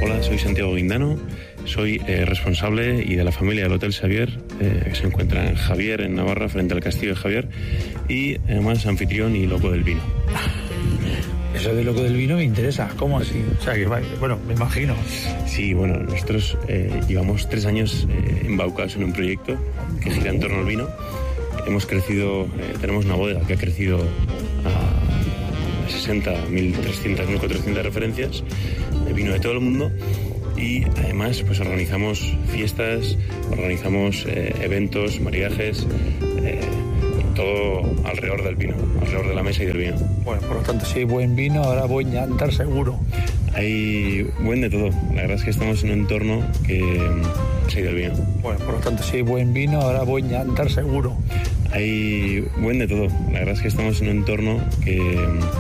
Hola, soy Santiago Guindano, soy responsable y de la familia del Hotel Xavier, que se encuentra en Javier, en Navarra, frente al Castillo de Javier, y además anfitrión y loco del vino. Eso de loco del vino me interesa. ¿Cómo así? O sea, que bueno, me imagino. Sí, bueno, nosotros llevamos 3 años embaucados en un proyecto que gira en torno al vino. Hemos crecido, tenemos una bodega que ha crecido a 60, 1.300, 1.400 referencias de vino de todo el mundo, y además pues organizamos fiestas, organizamos eventos, maridajes, todo alrededor del vino, alrededor de la mesa y del vino. Bueno, por lo tanto, si hay buen vino, ahora voy a andar seguro. Hay buen de todo. La verdad es que estamos en un entorno que se ha ido el vino. Bueno, por lo tanto, si hay buen vino, ahora voy a andar seguro. Hay buen de todo. La verdad es que estamos en un entorno que